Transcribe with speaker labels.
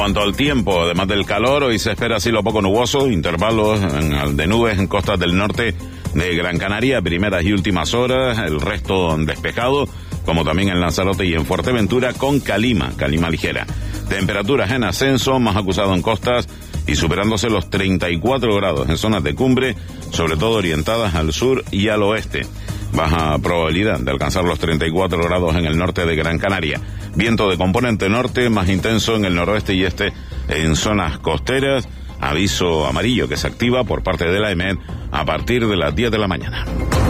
Speaker 1: cuanto al tiempo, además del calor, hoy se espera cielo poco nuboso, intervalos de nubes en costas del norte de Gran Canaria, primeras y últimas horas, el resto despejado, como también en Lanzarote y en Fuerteventura, con calima ligera. Temperaturas en ascenso, más acusado en costas y superándose los 34 grados en zonas de cumbre, sobre todo orientadas al sur y al oeste. Baja probabilidad de alcanzar los 34 grados en el norte de Gran Canaria. Viento de componente norte, más intenso en el noroeste y este en zonas costeras. Aviso amarillo que se activa por parte de la EMET a partir de las 10 de la mañana.